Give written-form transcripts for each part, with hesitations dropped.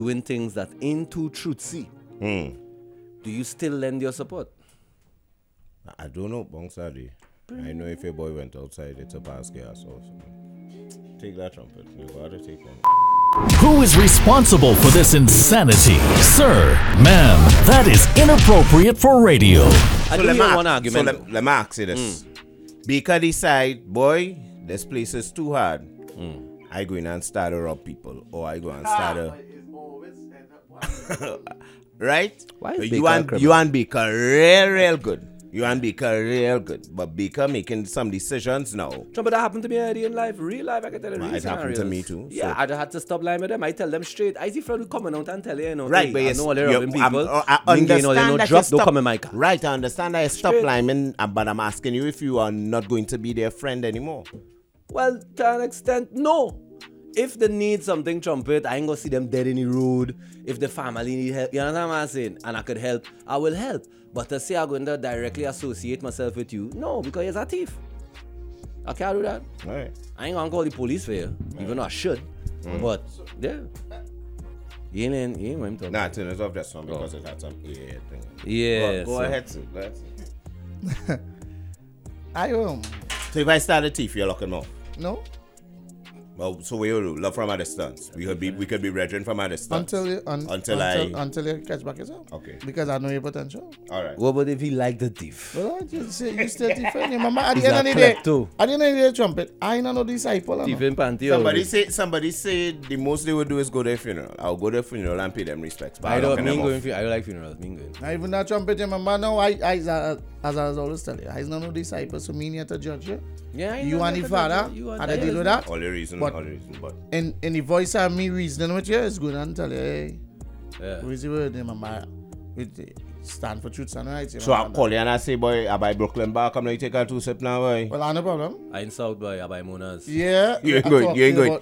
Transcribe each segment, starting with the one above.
doing things that ain't too truthsy, do you still lend your support? I don't know, Bongsadi. I know if your boy went outside, it's a pass gas or something. Take that trumpet. You gotta take one. Who is responsible for this insanity? Sir, ma'am, that is inappropriate for radio. I do hear one argument. So let me ask you this. Because decide, boy, this place is too hard. I go in and start to rob people. Or I go and start to... right? Why is you and Baker real good. You and Baker real good. But Baker making some decisions now. But that happened to me already in life. Real life, I can tell you. It happened to me too. Yeah, I just had to stop lying with them. I tell them straight. I see friends coming out and tell you, right, hey, but I know all they're robbing people. I understand that drop, don't come in my car. Right, I understand that you stop lying, but I'm asking you if you are not going to be their friend anymore. Well, to an extent, no. If they need something, trumpet, I ain't gonna see them dead in the road. If the family need help, you understand what I'm saying? And I could help, I will help. But to say I'm going to directly associate myself with you, no, because you're a thief. I can't do that. Right. I ain't gonna call the police for you, even though I should. But, yeah. You ain't going to. Nah, turn it off that song because it had some thing. Yeah. Go ahead, sir. So if I start a thief, you're locking off? No. Well, so we will love from a distance. We could be brethren from a distance. Until you catch back yourself. Okay. Because I know your potential. All right. What about if he like the thief? Well, I just say you still thief. Remember, at the He's end of a the day, klepto. at the end of the day, trumpet, I ain't no disciple. Thief in panty. Somebody say the most they would do is go to their funeral. I'll go to their funeral and pay them respects. But I don't like funerals. Me going. Not even that trumpet, remember, no, as I always tell you, I no disciple, so me need to judge you. Yeah, you and the father had to deal with that. All the reason, but in the voice of me reasoning with you is good and tell you, hey, Yeah. who is the word, remember, stand for truth and rights. So I call you and I say, boy, I buy Brooklyn bar, come now you take a 2 sip now, boy. Well, I no problem. I in South Boy, I buy Monas. Yeah. You ain't going.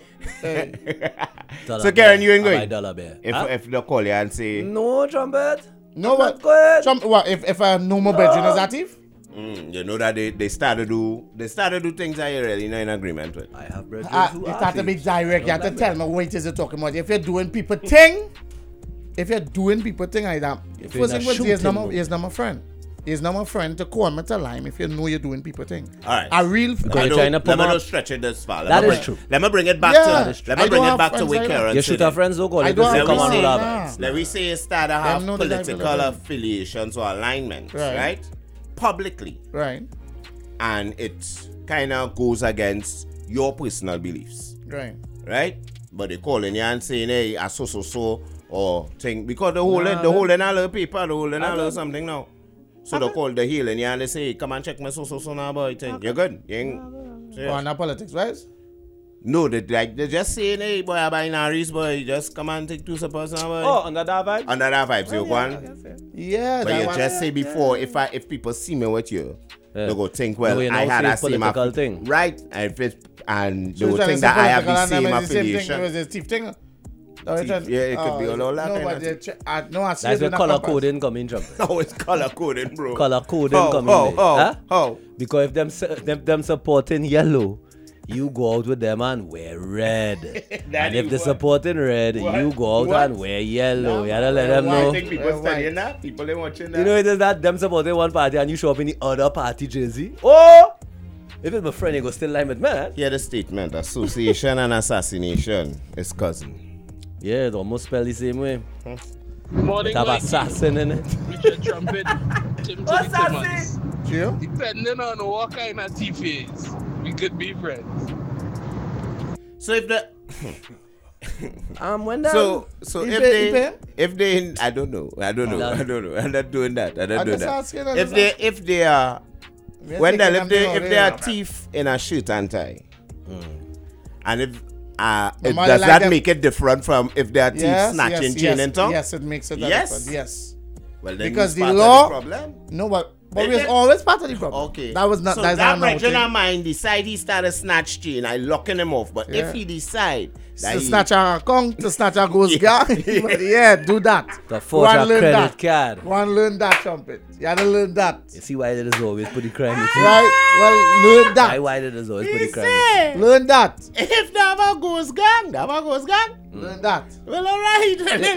So Karen, you ain't I buy going. Dollar Bear. If they call you and say, No, trumpet. No, what? Good. What, if I have no more bedroom as active? you know that they started to do things that you're really not in agreement with. I have bread. You have to be direct. You have to tell me what is it talking about. If you're doing people thing, I that. First thing was, he's not my friend. He's not my friend to call me to lie if you know you're doing people thing. All right. A real. You're trying to let me not stretch it this far. That is true. Let me bring it back to where Karen You shoot our friends, don't call it. Let me say it's start to have political affiliations or alignments, right? Publicly. Right. And it kind of goes against your personal beliefs. Right. Right? But they calling you and saying, hey, I so or thing. Because the whole in all the paper, the whole in all of something now. So they call the healing you and they say, come and check my so now, boy. Thing. You're good. You ain't not politics, right? No, they just saying, hey, boy, I buy Naris, boy. Just come and take 2 suppers now, boy. Oh, under that vibe? Under that vibe, so you go on. Yeah. But you just say before, if people see me with you, they go think, well, I had a same political thing. Right. And they will think that I have the same affiliation. It was a thief thing. Yeah, it could be all that kind of thing. That's where color coding come in, trumpet. No, it's color coding, bro. Color coding come in. How? Because if them supporting yellow, you go out with them and wear red. And if they're supporting red, you go out and wear yellow. You gotta let them know. I think people studying that. People ain't watching that. You know it is that them supporting one party and you show up in the other party jersey. Oh! If it's my friend, you go still line with man. Hear the statement. Association and assassination is cousin. Yeah, it almost spelled the same way. Morning, It have assassin in it. Richard Trumpet, Tim Timmons. Yeah. Depending on what kind of thief is, we could be friends. So if the When that so if they I don't know. I'm not doing that. If they are if they are thief in a shirt and tie, and if does that make it different from if they are thief snatching chain and tongue? Yes, it makes it Yes? different. Yes. Well, then Because it's the part law. of the problem. No, but But we was always part of the problem. Okay. That was not. So that's that not regional mind decide he started snatch chain, I locking him off. But if he decide that to snatch our account, to snatch our ghost gang, do that. To forge a credit card. Go and learn that, trumpet. You had to learn that. You see why it is always put the crime. Right? Well, learn that. Why it is always put the crime. Learn that. if there have a ghost gang, learn that. Well, all right.